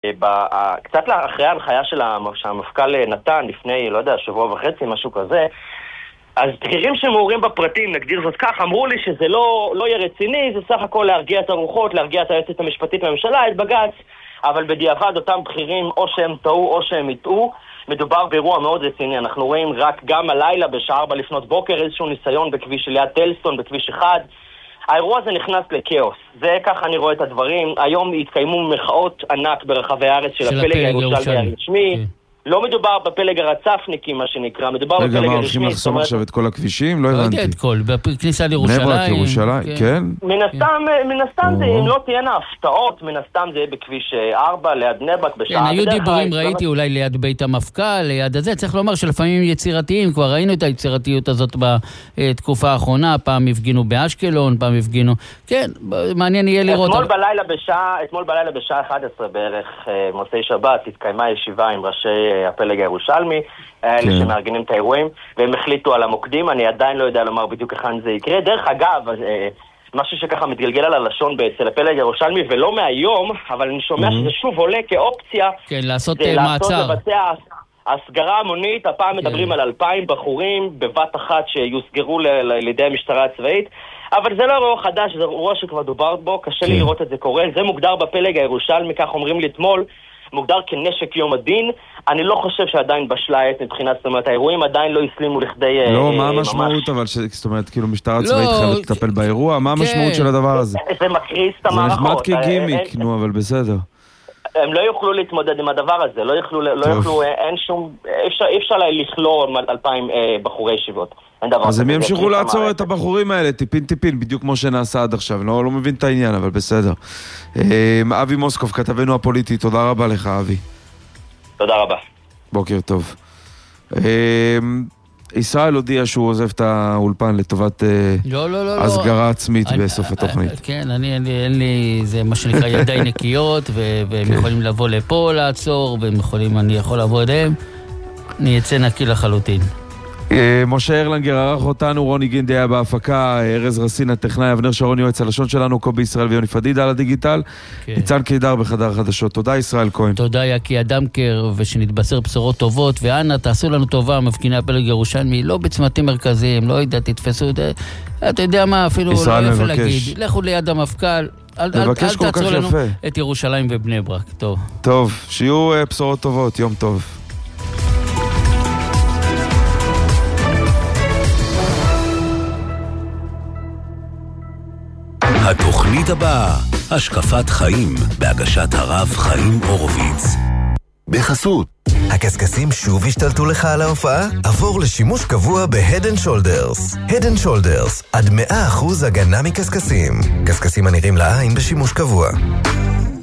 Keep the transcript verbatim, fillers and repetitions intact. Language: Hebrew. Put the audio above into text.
קצת אחרי ההנחיה שהמפכ"ל נתן לפני, לא יודע, שבוע וחצי, משהו כזה, אז בכירים שמעורים בפרטים, נגדיר זאת כך, אמרו לי שזה לא, לא יהיה רציני, זה סך הכל להרגיע את הרוחות, להרגיע את היועצת המשפטית לממשלה, את בג"ץ, אבל בדיעבד אותם בכירים או שהם טעו או שהם יטעו, מדובר באירוע מאוד רציני. אנחנו רואים רק גם הלילה בשעה ארבע לפנות בוקר איזשהו ניסיון בכביש ליד טלסטון, בכביש אחד. האירוע הזה נכנס לקאוס. זה ככה אני רואה את הדברים. היום התקיימו מחאות ענק ברחבי הארץ של, של הפלג הירושלמי הרשמי. Okay. לא מדובר בפלג הרצפניקי, מה שנקרא, מדובר בפלג הרשמי. רגע, מה הולכים לחסום עכשיו את כל הכבישים? לא הבנתי. לא יודע את כל, בכניסה לירושלים. נברק, ירושלים, כן. מן הסתם, מן הסתם זה, אם לא תהיינה הפתעות, מן הסתם זה יהיה בכביש ארבע, ליד נברק, בשעה. כן, היו דיבורים, ראיתי אולי ליד בית המפכ"ל, ליד הזה. צריך לומר שלפעמים יצירתיים, כבר ראינו את היצירתיות הזאת בתקופה האחרונה, פעם הפגינו באשקלון, פעם הפגינו, כן, מעניין יהיה לראות. אתמול בלילה בשעה, אתמול בלילה בשעה אחת עשרה בערך, מוצאי שבת, התקיימה ישיבה עם ראשי הפלג הירושלמי, אלה שמארגנים את האירועים, והם החליטו על המוקדים. אני עדיין לא יודע לומר בדיוק היכן זה יקרה. דרך אגב, משהו שככה מתגלגל על הלשון אצל הפלג הירושלמי, ולא מהיום, אבל אני שומע שזה שוב עולה כאופציה. כן, לעשות מעצר. לבצע הסגרה המונית. הפעם מדברים על אלפיים בחורים בבת אחת שיוסגרו לידי המשטרה הצבאית, אבל זה לא אירוע חדש, זה אירוע שכבר דובר בו, קשה לי לראות את זה קורה. זה מוגדר בפלג הירושלמי, כך אומרים לי אתמול, מוגדר כנשק יום הדין. אני לא חושב שעדיין בשלה העת מבחינת, זאת אומרת, האירועים עדיין לא הסלימו לכדי... לא, מה המשמעות, אבל זאת אומרת, כאילו משטרה צבאית חייבת לטפל באירוע, מה המשמעות של הדבר הזה? זה מקריס את המערכות. זה נחמד כגימיק, נו, אבל בסדר. הם לא יוכלו להתמודד עם הדבר הזה, לא יוכלו, לא יוכלו, אין שום, אי אפשר לכלוא אלפיים בחורי ישיבות. אז הם ימשיכו לעצור את הבחורים האלה, טיפין טיפין, בדיוק כמו שנעשה עד עכשיו. לא, לא מבין את העניין, אבל בסדר. אבי מוסקוב, כתבנו הפוליטי, תודה רבה לך, אבי. תודה רבה. בוקר טוב. ישראל הודיע שהוא עוזב את האולפן לטובת הסגרה עצמית בסוף התוכנית. כן, אני, אין לי, זה מה שנקרא ידיים נקיות, והם יכולים לבוא לפה לעצור, והם יכולים, אני יכול לבוא אליהם, אני אצא נקי לחלוטין. משה ארלנגר ערך אותנו, רוני גינדי היה בהפקה, ארז רסין הטכנאי, אבנר שרון יועץ הלשון שלנו, קובי ישראל ויוני פדידה על הדיגיטל, ניצן קידר בחדר חדשות. תודה ישראל כהן. תודה יקי אדמקר, ושנתבשר בשורות טובות, ואנה תעשו לנו טובה, מפגיני הפלג ירושלמי, לא בצמתים מרכזיים, לא יודע, תתפסו את זה, אתה יודע מה, אפילו לא יפה להגיד, לכו ליד המפכ"ל, אל תעצרו לנו את ירושלים ובני ברק. טוב. טוב, שיהיו בשורות טובות, יום טוב. התוכנית הבאה, השקפת חיים, בהגשת הרב חיים הורוביץ. בחסות. הקסקסים שוב השתלטו לך על ההופעה? עבור לשימוש קבוע ב-Head and Shoulders. Head and Shoulders, עד מאה אחוז הגנה מקסקסים. קסקסים הנראים לעין בשימוש קבוע.